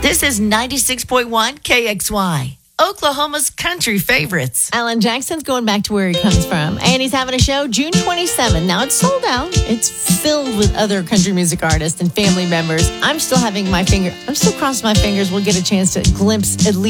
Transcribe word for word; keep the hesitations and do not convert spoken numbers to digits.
This is ninety-six point one K X Y, Oklahoma's country favorites. Alan Jackson's going back to where he comes from, and he's having a show June twenty-seventh. Now, it's sold out. It's filled with other country music artists and family members. I'm still having my finger, I'm still crossing my fingers we'll get a chance to glimpse at least